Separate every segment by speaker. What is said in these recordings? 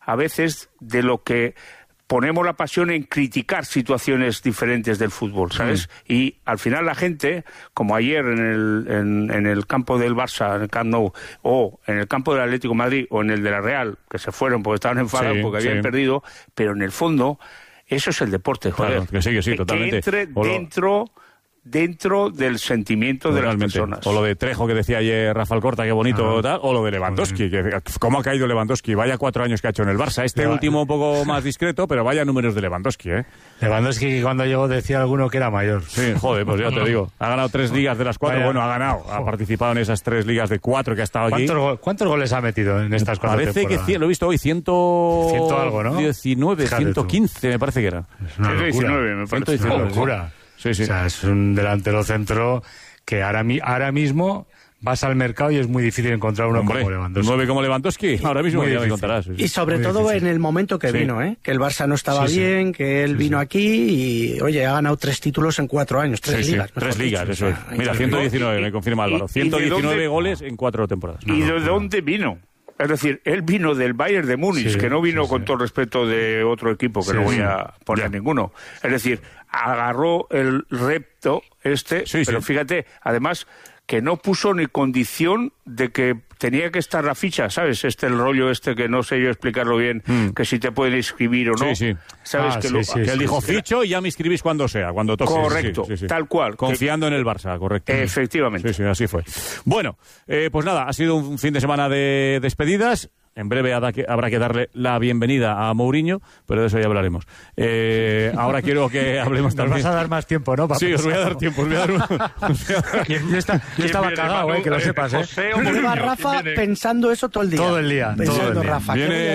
Speaker 1: a veces de lo que ponemos la pasión en criticar situaciones diferentes del fútbol, ¿sabes? Y al final la gente, como ayer en el campo del Barça, en el Camp Nou, o en el campo del Atlético de Madrid, o en el de la Real, que se fueron porque estaban enfadados porque habían perdido, pero en el fondo eso es el deporte, joder.
Speaker 2: Claro, que sí, totalmente.
Speaker 1: Que entre dentro del sentimiento de las personas.
Speaker 2: O lo de Trejo que decía ayer Rafael Corta, qué bonito, tal, o lo de Lewandowski, que cómo ha caído Lewandowski, vaya 4 años que ha hecho en el Barça, último un poco más discreto, pero vaya números de Lewandowski,
Speaker 3: Lewandowski cuando llegó decía alguno que era mayor.
Speaker 2: Sí, joder, pues ya te digo, ha ganado 3 ligas de las 4, bueno, ha ganado, ha participado en esas 3 ligas de 4 que ha estado aquí.
Speaker 3: ¿Cuántos goles ha metido en estas 4 temporadas?
Speaker 2: Parece que lo he visto hoy, 100 algo, ¿no? 19, 115 me parece que era.
Speaker 3: Es una locura.
Speaker 1: 119 me parece.
Speaker 3: Es una locura.
Speaker 2: Sí.
Speaker 3: O sea, es un delantero centro que ahora mismo vas al mercado y es muy difícil encontrar uno como Lewandowski.
Speaker 2: 9 como Lewandowski, ahora mismo ya me encontrarás.
Speaker 4: Y sobre todo en el momento que vino, que el Barça no estaba bien, que él vino aquí y, oye, ha ganado 3 títulos en 4 años, 3 ligas.
Speaker 2: 3 ligas, eso es. Mira, 119, me confirma Álvaro. 119 goles en 4 temporadas.
Speaker 1: ¿Y de dónde vino? Es decir, él vino del Bayern de Múnich, que no vino con todo respeto de otro equipo, que no voy a poner ninguno. Es decir, agarró el repto pero fíjate, además, que no puso ni condición de que tenía que estar la ficha, ¿sabes? El rollo que no sé yo explicarlo bien, que si te pueden inscribir o no. ¿Sabes?
Speaker 2: Que él dijo, ficho y ya me inscribís cuando sea, cuando toque.
Speaker 1: Correcto, tal cual.
Speaker 2: Confiando en el Barça, correcto.
Speaker 1: Efectivamente.
Speaker 2: Sí, así fue. Bueno, pues nada, ha sido un fin de semana de despedidas. En breve habrá que darle la bienvenida a Mourinho, pero de eso ya hablaremos. Ahora quiero que hablemos también.
Speaker 3: Nos vas a dar más tiempo, ¿no?
Speaker 2: Sí, os voy a dar tiempo.
Speaker 3: Yo estaba cagado, que lo sepas,
Speaker 4: Lleva Rafa pensando eso todo el día.
Speaker 3: Todo el día.
Speaker 4: Pensando, Rafa.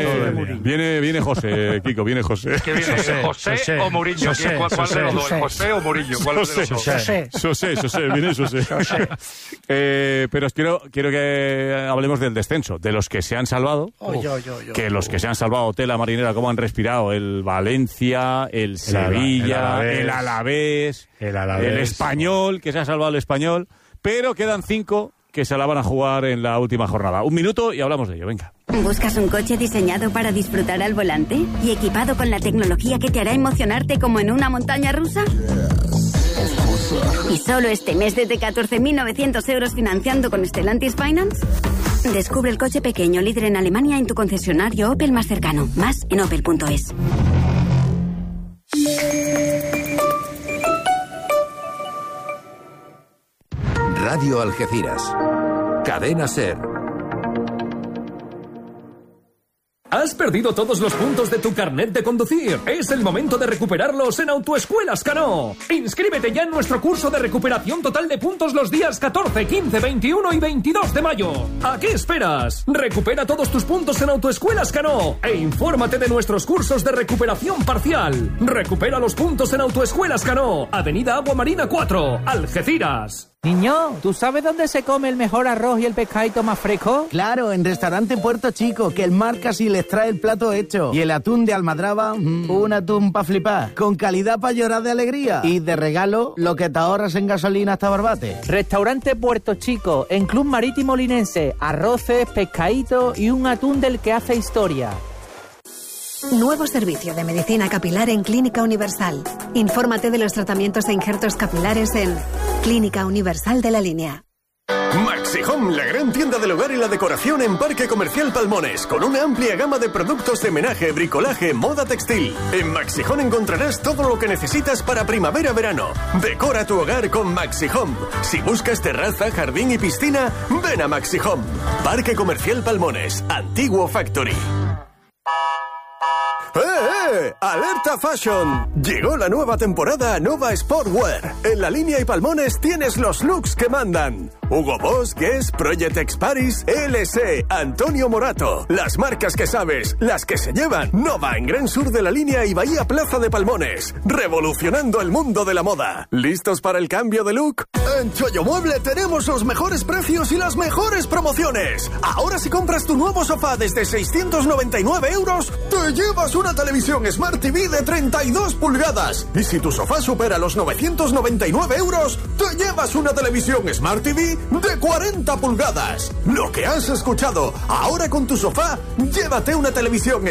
Speaker 2: Viene José, Kiko, viene José.
Speaker 5: ¿Qué viene? ¿José o Mourinho? ¿Cuál de los dos? ¿José o Mourinho? ¿Cuál de los dos?
Speaker 2: José, viene José. Pero quiero que hablemos del descenso, de los que se han salvado. Que los que se han salvado, tela marinera, cómo han respirado el Valencia, el Sevilla, el Alavés, el Español, que se ha salvado el Español, pero quedan 5 que se la van a jugar en la última jornada. 1 minuto y hablamos de ello, venga.
Speaker 6: ¿Buscas un coche diseñado para disfrutar al volante y equipado con la tecnología que te hará emocionarte como en una montaña rusa? ¿Y solo este mes desde 14.900 euros financiando con Stellantis Finance? Descubre el coche pequeño líder en Alemania en tu concesionario Opel más cercano. Más en opel.es.
Speaker 7: Radio Algeciras. Cadena SER.
Speaker 8: ¿Has perdido todos los puntos de tu carnet de conducir? Es el momento de recuperarlos en Autoescuelas Canó. Inscríbete ya en nuestro curso de recuperación total de puntos los días 14, 15, 21 y 22 de mayo. ¿A qué esperas? Recupera todos tus puntos en Autoescuelas Canó e infórmate de nuestros cursos de recuperación parcial. Recupera los puntos en Autoescuelas Canó, Avenida Agua Marina 4, Algeciras.
Speaker 9: Niño, ¿tú sabes dónde se come el mejor arroz y el pescadito más fresco?
Speaker 10: Claro, en Restaurante Puerto Chico, que el mar casi les trae el plato hecho. Y el atún de Almadraba, un atún pa' flipar. Con calidad pa' llorar de alegría. Y de regalo, lo que te ahorras en gasolina hasta Barbate.
Speaker 9: Restaurante Puerto Chico, en Club Marítimo Linense. Arroces, pescadito y un atún del que hace historia.
Speaker 11: Nuevo servicio de medicina capilar en Clínica Universal. Infórmate de los tratamientos e injertos capilares en Clínica Universal de la Línea.
Speaker 12: Maxi Home, la gran tienda del hogar y la decoración en Parque Comercial Palmones, con una amplia gama de productos de menaje, bricolaje, moda textil. En Maxi Home encontrarás todo lo que necesitas para primavera-verano. Decora tu hogar con Maxi Home. Si buscas terraza, jardín y piscina, ven a Maxi Home. Parque Comercial Palmones, Antiguo Factory. ¡Alerta Fashion! Llegó la nueva temporada Nova Sportwear. En la línea y Palmones tienes los looks que mandan. Hugo Boss, Guess, Project X Paris, LC, Antonio Morato. Las marcas que sabes, las que se llevan. Nova en Gran Sur de la Línea y Bahía Plaza de Palmones. Revolucionando el mundo de la moda. ¿Listos para el cambio de look? En Chollo Mueble tenemos los mejores precios y las mejores promociones. Ahora si compras tu nuevo sofá desde 699 euros, te llevas una televisión Smart TV de 32 pulgadas. Y si tu sofá supera los 999 euros, te llevas una televisión Smart TV de 40 pulgadas. Lo que has escuchado, ahora con tu sofá, llévate una televisión